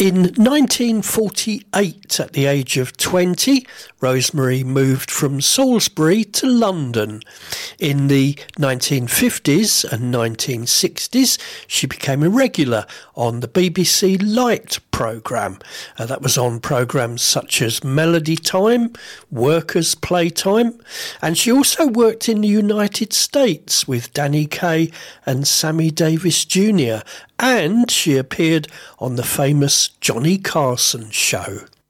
In 1948, at the age of 20, Rosemary moved from Salisbury to London. In the 1950s and 1960s, she became a regular on the BBC Light programme. That was on programmes such as Melody Time, Workers' Playtime, and she also worked in the United States with Danny Kaye and Sammy Davis Jr., and she appeared on the famous Johnny Carson show.